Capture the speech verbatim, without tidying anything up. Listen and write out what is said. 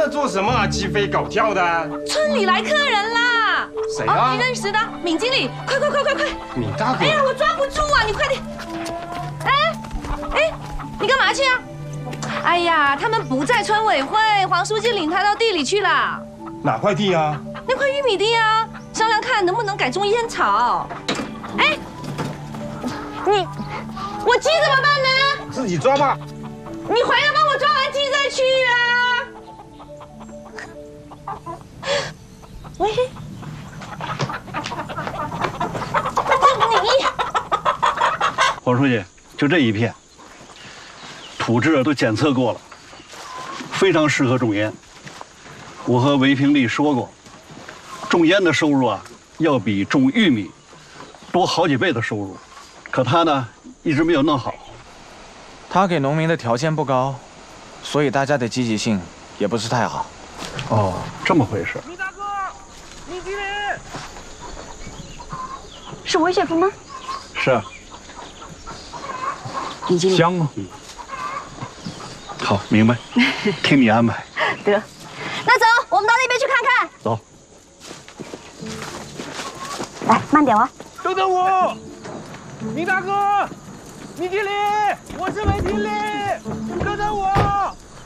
做什么啊？鸡飞狗跳的。 村里来客人啦！ 谁啊？ 哦，你认识的，闵经理，快快快快快！ 闵大哥。 哎呀，我抓不住啊，你快点！哎哎，你干嘛去啊？哎呀，他们不在村委会，黄书记领他到地里去了。 哪块地啊？ 那块玉米地啊，商量看能不能改种烟草。哎，你，我鸡怎么办呢？ 自己抓吧。 你回来帮我抓完鸡再去啊。喂，你， 黄书记，就这一片，土质都检测过了，非常适合种烟。我和韦平丽说过，种烟的收入啊，要比种玉米多好几倍的收入，可他呢，一直没有弄好。 他给农民的条件不高，所以大家的积极性也不是太好。 哦，这么回事。 闵大哥，闵经理， 是韦雪峰吗？ 是啊。 闵经理。 香吗？嗯。好，明白，听你安排。 得，那走，我们到那边去看看。 走。 来，慢点哦。 等等我，闵大哥，闵经理，我是韦经理，等等我。